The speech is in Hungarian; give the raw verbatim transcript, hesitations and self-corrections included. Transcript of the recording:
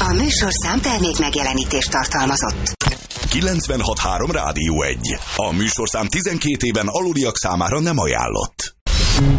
A műsorszám termék megjelenítést tartalmazott. kilencvenhat három Rádió egy. A műsorszám tizenkét éven aluliak számára nem ajánlott.